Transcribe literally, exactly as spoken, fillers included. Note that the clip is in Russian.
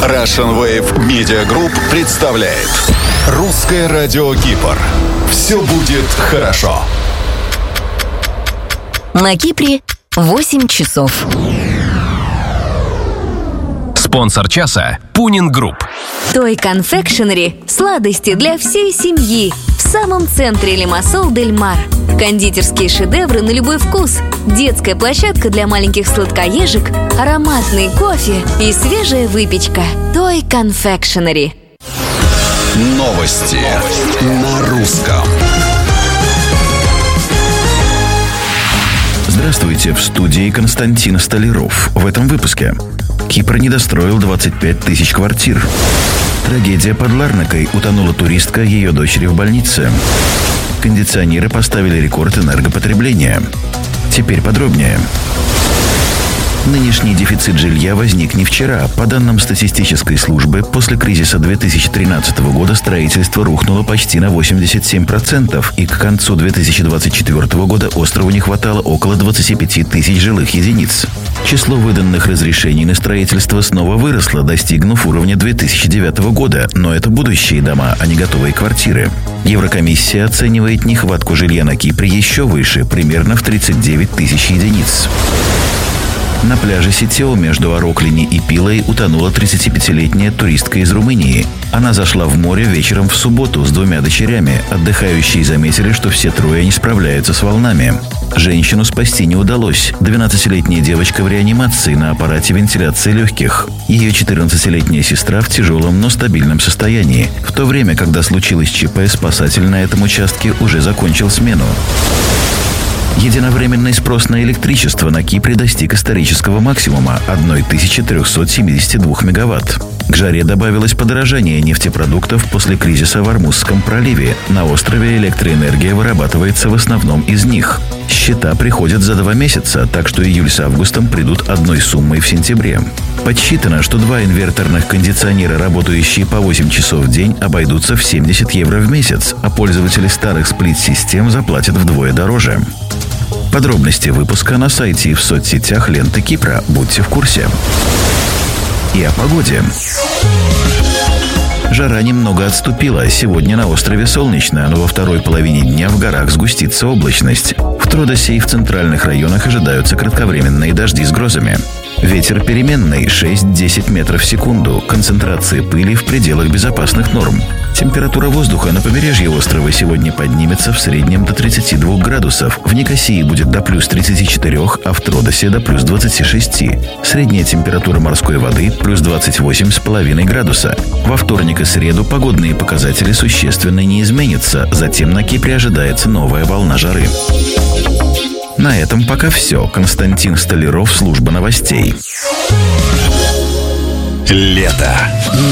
Russian Wave Media Group представляет Русское радио Кипр. Все будет хорошо. На Кипре восемь часов. Спонсор часа – Пунин Групп. Той Confectionery – сладости для всей семьи. В самом центре Лимассол Дель Мар. Кондитерские шедевры на любой вкус. Детская площадка для маленьких сладкоежек, ароматный кофе и свежая выпечка. Той Confectionery. Новости на русском. Здравствуйте, в студии Константин Столяров. В этом выпуске. Кипр недостроил двадцать пять тысяч квартир. Трагедия под Ларнакой. Утонула туристка, ее дочери в больнице. Кондиционеры поставили рекорд энергопотребления. Теперь подробнее. Нынешний дефицит жилья возник не вчера. По данным статистической службы, после кризиса две тысячи тринадцатого года строительство рухнуло почти на восемьдесят семь процентов, и к концу две тысячи двадцать четвёртого года острову не хватало около двадцать пять тысяч жилых единиц. Число выданных разрешений на строительство снова выросло, достигнув уровня две тысячи девятого года, но это будущие дома, а не готовые квартиры. Еврокомиссия оценивает нехватку жилья на Кипре еще выше, примерно в тридцать девять тысяч единиц. На пляже Ситео между Ороклини и Пилой утонула тридцатипятилетняя туристка из Румынии. Она зашла в море вечером в субботу с двумя дочерями. Отдыхающие заметили, что все трое не справляются с волнами. Женщину спасти не удалось. двенадцатилетняя девочка в реанимации на аппарате вентиляции легких. Ее четырнадцатилетняя сестра в тяжелом, но стабильном состоянии. В то время, когда случилось ЧП, спасатель на этом участке уже закончил смену. Единовременный спрос на электричество на Кипре достиг исторического максимума – тысяча триста семьдесят два мегаватт. К жаре добавилось подорожание нефтепродуктов после кризиса в Ормузском проливе. На острове электроэнергия вырабатывается в основном из них. Счета приходят за два месяца, так что июль с августом придут одной суммой в сентябре. Подсчитано, что два инверторных кондиционера, работающие по восемь часов в день, обойдутся в семьдесят евро в месяц, а пользователи старых сплит-систем заплатят вдвое дороже. Подробности выпуска на сайте и в соцсетях ленты Кипра. Будьте в курсе. И о погоде. Жара немного отступила. Сегодня на острове солнечно, но во второй половине дня в горах сгустится облачность. В Тродосе и в центральных районах ожидаются кратковременные дожди с грозами. Ветер переменный шесть-десять метров в секунду. Концентрация пыли в пределах безопасных норм. Температура воздуха на побережье острова сегодня поднимется в среднем до тридцати двух градусов. В Никосии будет до плюс тридцати четырёх, а в Тродосе до плюс двадцати шести. Средняя температура морской воды плюс двадцать восемь с половиной градуса. Во вторник и среду погодные показатели существенно не изменятся. Затем на Кипре ожидается новая волна жары. На этом пока все. Константин Столяров, служба новостей. Лето.